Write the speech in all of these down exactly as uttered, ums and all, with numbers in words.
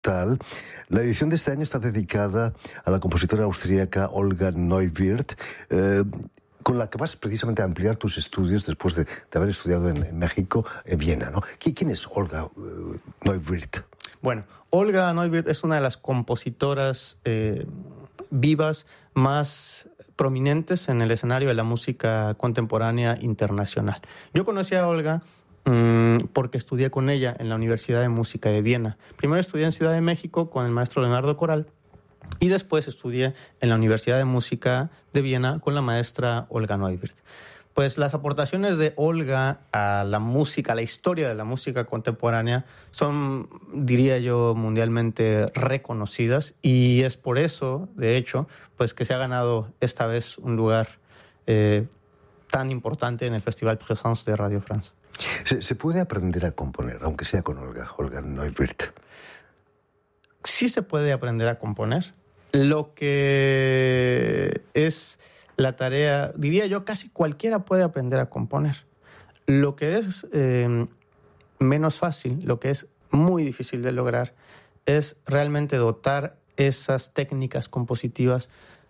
Tal. La edición de este año está dedicada a la compositora austríaca Olga Neuwirth, eh, con la que vas precisamente a ampliar tus estudios después de, de haber estudiado en, en México, en Viena, ¿no? ¿Quién es Olga uh, Neuwirth? Bueno, Olga Neuwirth es una de las compositoras eh, vivas más prominentes en el escenario de la música contemporánea internacional. Yo conocí a Olga porque estudié con ella en la Universidad de Música de Viena. Primero estudié en Ciudad de México con el maestro Leonardo Coral y después estudié en la Universidad de Música de Viena con la maestra Olga Neuwirth. Pues las aportaciones de Olga a la música, a la historia de la música contemporánea son, diría yo, mundialmente reconocidas, y es por eso, de hecho, pues que se ha ganado esta vez un lugar eh, tan importante en el Festival Présence de Radio France. ¿Se, ¿Se puede aprender a componer, aunque sea con Olga, Olga Neuwirth? Sí se puede aprender a componer. Lo que es la tarea, diría yo, casi cualquiera puede aprender a componer. Lo que es eh, menos fácil, lo que es muy difícil de lograr, es realmente dotar esas técnicas compositivas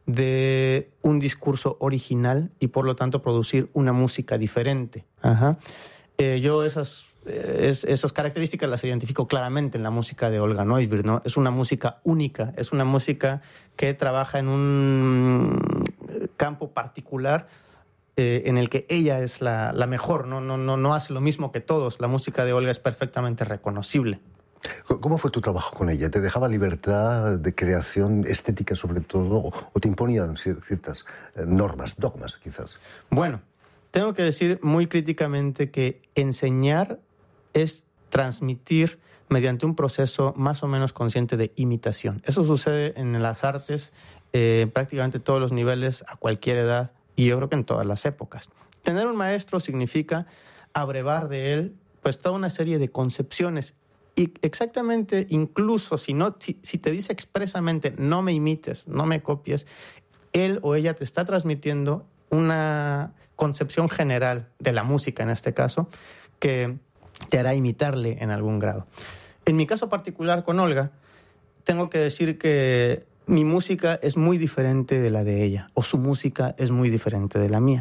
de un discurso original y, por lo tanto, producir una música diferente. Ajá. Eh, yo esas, eh, es, esas características las identifico claramente en la música de Olga Neuwirth, ¿no? Es una música única, es una música que trabaja en un campo particular eh, en el que ella es la, la mejor, ¿no? No, no, no hace lo mismo que todos. La música de Olga es perfectamente reconocible. ¿Cómo fue tu trabajo con ella? ¿Te dejaba libertad de creación estética sobre todo o, o te imponían ciertas normas, dogmas quizás? Bueno, tengo que decir muy críticamente que enseñar es transmitir mediante un proceso más o menos consciente de imitación. Eso sucede en las artes, eh, prácticamente todos los niveles, a cualquier edad, y yo creo que en todas las épocas. Tener un maestro significa abrevar de él pues toda una serie de concepciones. Y exactamente, incluso si, no, si, si te dice expresamente no me imites, no me copies, él o ella te está transmitiendo una concepción general de la música, en este caso, que te hará imitarle en algún grado. En mi caso particular con Olga, tengo que decir que mi música es muy diferente de la de ella, o su música es muy diferente de la mía.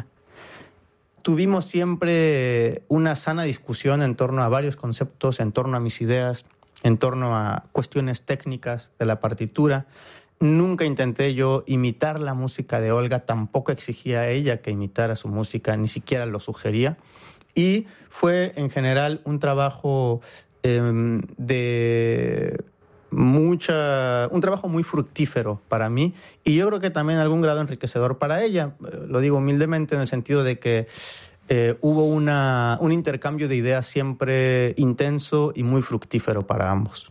Tuvimos siempre una sana discusión en torno a varios conceptos, en torno a mis ideas, en torno a cuestiones técnicas de la partitura. Nunca intenté yo imitar la música de Olga, tampoco exigía a ella que imitara su música, ni siquiera lo sugería. Y fue en general un trabajo eh, de mucha, un trabajo muy fructífero para mí, y yo creo que también en algún grado enriquecedor para ella. Lo digo humildemente en el sentido de que eh, hubo una, un intercambio de ideas siempre intenso y muy fructífero para ambos.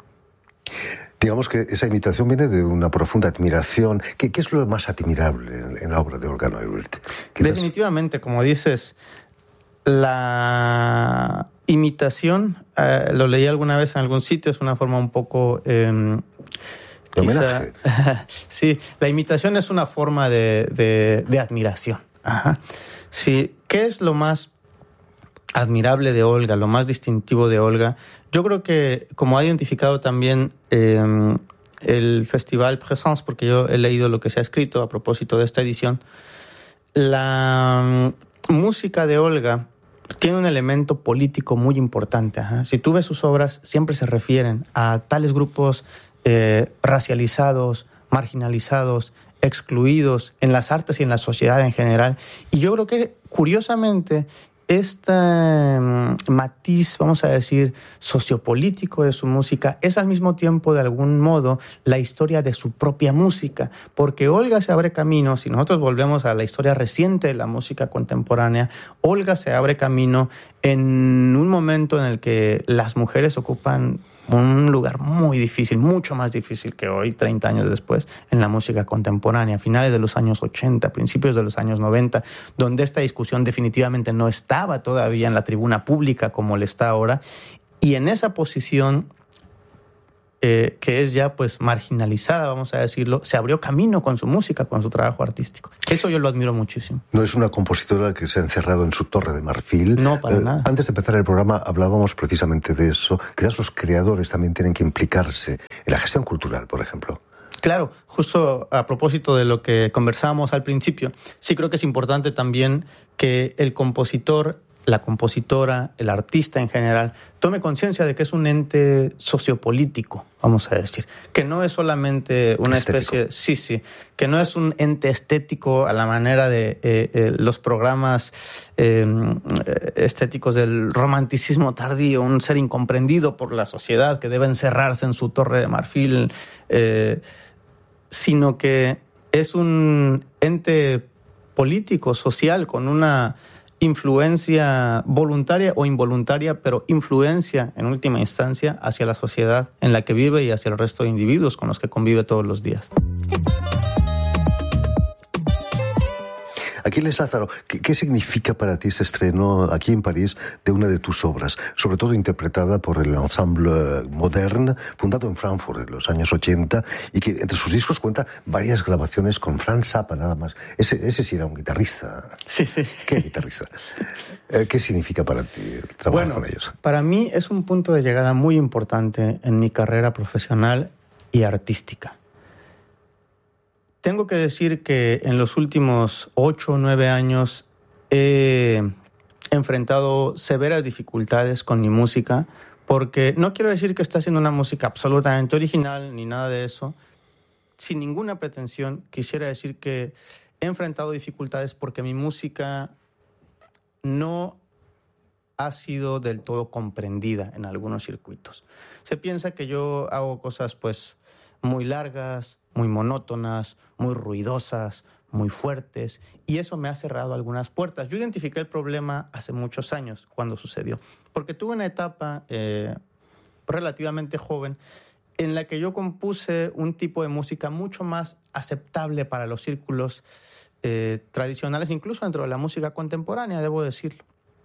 Digamos que esa imitación viene de una profunda admiración. ¿Qué, qué es lo más admirable en, en la obra de Olga Neuwirth? Quizás... Definitivamente, como dices, la imitación, eh, lo leí alguna vez en algún sitio, es una forma un poco... Eh, quizá, sí, la imitación es una forma de, de, de admiración. Ajá. Sí, ¿qué es lo más admirable de Olga, lo más distintivo de Olga? Yo creo que, como ha identificado también eh, el Festival Présence, porque yo he leído lo que se ha escrito a propósito de esta edición, la um, música de Olga tiene un elemento político muy importante. Ajá. Si tú ves sus obras, siempre se refieren a tales grupos eh, racializados, marginalizados, excluidos en las artes y en la sociedad en general. Y yo creo que, curiosamente, este um, matiz, vamos a decir, sociopolítico de su música es al mismo tiempo, de algún modo, la historia de su propia música, porque Olga se abre camino. Si nosotros volvemos a la historia reciente de la música contemporánea, Olga se abre camino en un momento en el que las mujeres ocupan un lugar muy difícil, mucho más difícil que hoy, treinta años después, en la música contemporánea, a finales de los años ochenta, principios de los años noventa, donde esta discusión definitivamente no estaba todavía en la tribuna pública como le está ahora, y en esa posición eh, que es ya pues marginalizada, vamos a decirlo, se abrió camino con su música, con su trabajo artístico. Eso yo lo admiro muchísimo. No es una compositora que se ha encerrado en su torre de marfil. No, para eh, nada. Antes de empezar el programa hablábamos precisamente de eso. Quizás los creadores también tienen que implicarse en la gestión cultural, por ejemplo. Claro, justo a propósito de lo que conversábamos al principio, sí creo que es importante también que el compositor, la compositora, el artista en general, tome conciencia de que es un ente sociopolítico, vamos a decir, que no es solamente una estético. especie, sí, sí, que no es un ente estético a la manera de eh, eh, los programas eh, estéticos del romanticismo tardío, un ser incomprendido por la sociedad que debe encerrarse en su torre de marfil, eh, sino que es un ente político, social, con una influencia voluntaria o involuntaria, pero influencia en última instancia hacia la sociedad en la que vive y hacia el resto de individuos con los que convive todos los días. Aquiles Lázaro, ¿qué, ¿qué significa para ti este estreno aquí en París de una de tus obras, sobre todo interpretada por el Ensemble Modern, fundado en Frankfurt en los años ochenta, y que entre sus discos cuenta varias grabaciones con Franz Zappa nada más? Ese, ese sí era un guitarrista. Sí, sí. ¿Qué guitarrista? ¿Qué significa para ti trabajar bueno, con ellos? Para mí es un punto de llegada muy importante en mi carrera profesional y artística. Tengo que decir que en los últimos ocho o nueve años he enfrentado severas dificultades con mi música, porque no quiero decir que esté haciendo una música absolutamente original ni nada de eso. Sin ninguna pretensión, quisiera decir que he enfrentado dificultades porque mi música no ha sido del todo comprendida en algunos circuitos. Se piensa que yo hago cosas pues muy largas, muy monótonas, muy ruidosas, muy fuertes, y eso me ha cerrado algunas puertas. Yo identifiqué el problema hace muchos años, cuando sucedió, porque tuve una etapa eh, relativamente joven en la que yo compuse un tipo de música mucho más aceptable para los círculos eh, tradicionales, incluso dentro de la música contemporánea, debo decirlo.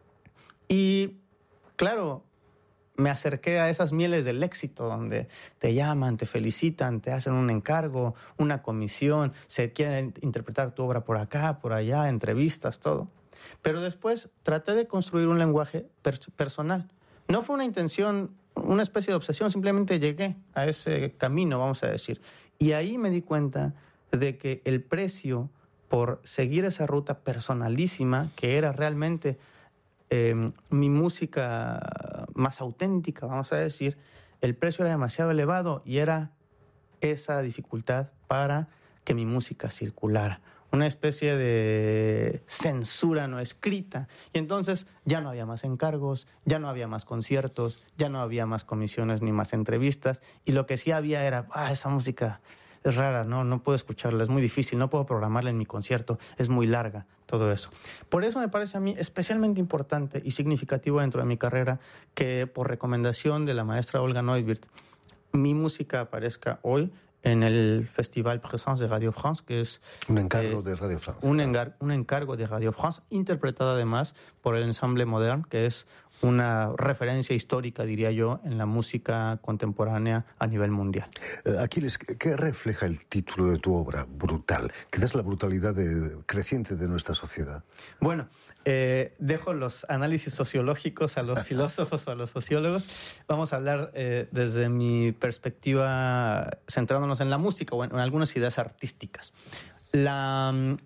Y, claro, me acerqué a esas mieles del éxito, donde te llaman, te felicitan, te hacen un encargo, una comisión, se quieren interpretar tu obra por acá, por allá, entrevistas, todo. Pero después traté de construir un lenguaje per- personal. No fue una intención, una especie de obsesión, simplemente llegué a ese camino, vamos a decir. Y ahí me di cuenta de que el precio por seguir esa ruta personalísima, que era realmente Eh, mi música más auténtica, vamos a decir, el precio era demasiado elevado y era esa dificultad para que mi música circulara. Una especie de censura no escrita. Y entonces ya no había más encargos, ya no había más conciertos, ya no había más comisiones ni más entrevistas. Y lo que sí había era, ah, esa música es rara, no, no puedo escucharla, es muy difícil, no puedo programarla en mi concierto, es muy larga, todo eso. Por eso me parece a mí especialmente importante y significativo dentro de mi carrera que, por recomendación de la maestra Olga Neuwirth, mi música aparezca hoy en el Festival Présence de Radio France, que es un encargo eh, de Radio France. Un, engar- un encargo de Radio France, interpretado además por el Ensemble Modern, que es una referencia histórica, diría yo, en la música contemporánea a nivel mundial. Eh, Aquiles, ¿qué refleja el título de tu obra, Brutal? ¿Qué es la brutalidad de, creciente de nuestra sociedad? Bueno, eh, dejo los análisis sociológicos a los filósofos o a los sociólogos. Vamos a hablar eh, desde mi perspectiva, centrándonos en la música o en, en algunas ideas artísticas. La um,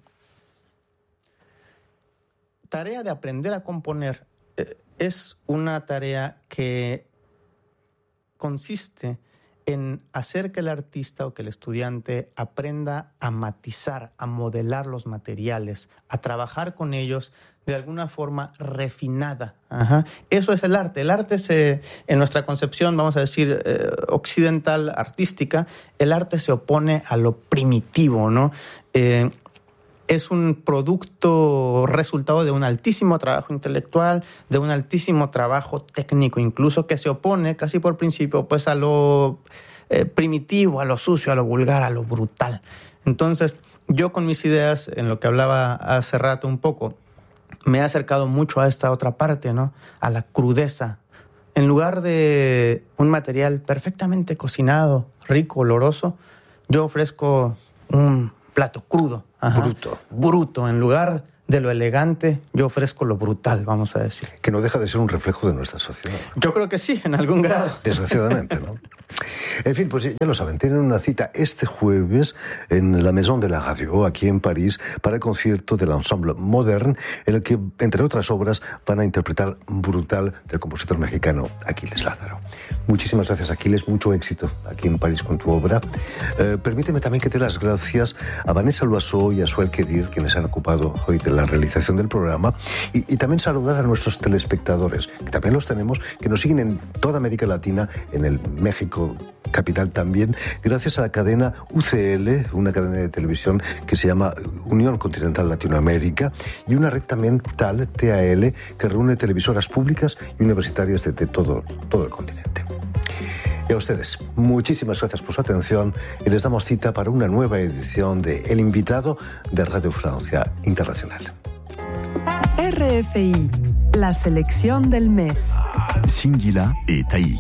tarea de aprender a componer eh, es una tarea que consiste en hacer que el artista o que el estudiante aprenda a matizar, a modelar los materiales, a trabajar con ellos de alguna forma refinada. Ajá. Eso es el arte. El arte, se, en nuestra concepción, vamos a decir, eh, occidental, artística, el arte se opone a lo primitivo, ¿no? Eh, es un producto resultado de un altísimo trabajo intelectual, de un altísimo trabajo técnico incluso, que se opone casi por principio pues a lo eh, primitivo, a lo sucio, a lo vulgar, a lo brutal. Entonces, yo con mis ideas, en lo que hablaba hace rato un poco, me he acercado mucho a esta otra parte, ¿no? A la crudeza en lugar de un material perfectamente cocinado, rico, oloroso, yo ofrezco un plato crudo. Ajá, bruto. Bruto. En lugar de lo elegante, yo ofrezco lo brutal, vamos a decir. Que no deja de ser un reflejo de nuestra sociedad. Yo creo que sí, en algún grado. Desgraciadamente, ¿no? En fin, pues ya lo saben, tienen una cita este jueves en la Maison de la Radio, aquí en París, para el concierto del Ensemble Modern, en el que, entre otras obras, van a interpretar Brutal del compositor mexicano Aquiles Lázaro. Muchísimas gracias, Aquiles, mucho éxito aquí en París con tu obra. Eh, permíteme también que te dé las gracias a Vanessa Loiseau y a Suel Kedir, quienes han ocupado hoy de la realización del programa, y, y también saludar a nuestros telespectadores, que también los tenemos, que nos siguen en toda América Latina, en el México capital también, gracias a la cadena U C L, una cadena de televisión que se llama Unión Continental Latinoamérica, y una red también tal, T A L, que reúne televisoras públicas y universitarias de, de todo, todo el continente. Y a ustedes, muchísimas gracias por su atención y les damos cita para una nueva edición de El Invitado de Radio Francia Internacional. R F I, la selección del mes. Singuila et Taï.